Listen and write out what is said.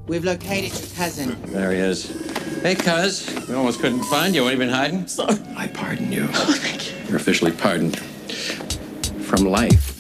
We've located your cousin. There he is. Hey, cuz. We almost couldn't find you. What have you been hiding? Sorry. I pardon you. Oh, thank you. You're officially pardoned from life.